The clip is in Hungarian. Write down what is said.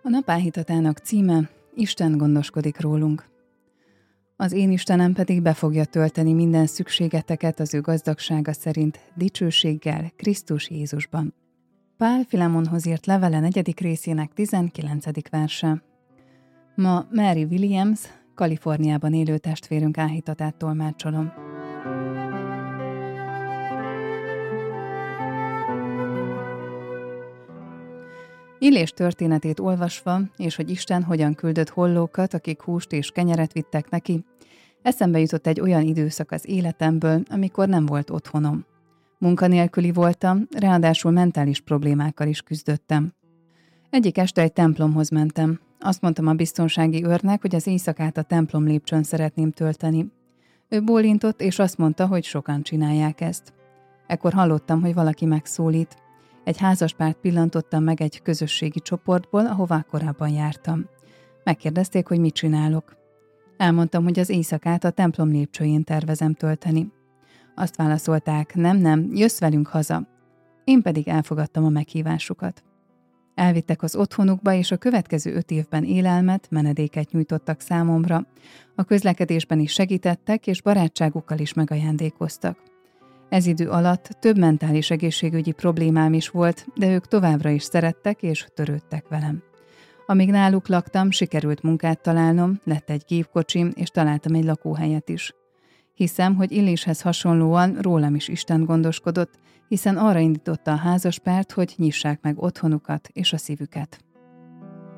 A nap áhítatának címe Isten gondoskodik rólunk. Az én Istenem pedig be fogja tölteni minden szükségeteket az ő gazdagsága szerint dicsőséggel Krisztus Jézusban. Pál Filemonhoz írt levele 4. részének 19. verse. Ma Mary Williams, Kaliforniában élő testvérünk áhítatát tolmácsolom. Illés történetét olvasva, és hogy Isten hogyan küldött hollókat, akik húst és kenyeret vittek neki, eszembe jutott egy olyan időszak az életemből, amikor nem volt otthonom. Munkanélküli voltam, ráadásul mentális problémákkal is küzdöttem. Egyik este egy templomhoz mentem. Azt mondtam a biztonsági őrnek, hogy az éjszakát a templom lépcsőn szeretném tölteni. Ő bólintott, és azt mondta, hogy sokan csinálják ezt. Ekkor hallottam, hogy valaki megszólít. Egy házaspárt pillantottam meg egy közösségi csoportból, ahová korábban jártam. Megkérdezték, hogy mit csinálok. Elmondtam, hogy az éjszakát a templom lépcsőjén tervezem tölteni. Azt válaszolták, nem, jössz velünk haza. Én pedig elfogadtam a meghívásukat. Elvittek az otthonukba, és a következő 5 évben élelmet, menedéket nyújtottak számomra. A közlekedésben is segítettek, és barátságukkal is megajándékoztak. Ez idő alatt több mentális egészségügyi problémám is volt, de ők továbbra is szerettek és törődtek velem. Amíg náluk laktam, sikerült munkát találnom, lett egy gépkocsim, és találtam egy lakóhelyet is. Hiszem, hogy Illéshez hasonlóan rólam is Isten gondoskodott, hiszen arra indította a házaspárt, hogy nyissák meg otthonukat és a szívüket.